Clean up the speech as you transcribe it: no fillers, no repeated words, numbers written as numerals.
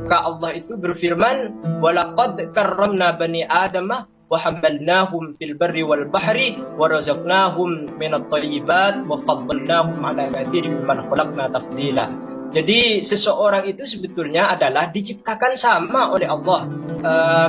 Maka Allah itu berfirman, "Walaqad karramna bani Adamah wa hamalnahum fil barri wal bahri wa razaqnahum minat thayyibat wa faddalnahum 'ala katsirin mimman khalaqna tafdila." Jadi seseorang itu sebetulnya adalah diciptakan sama oleh Allah.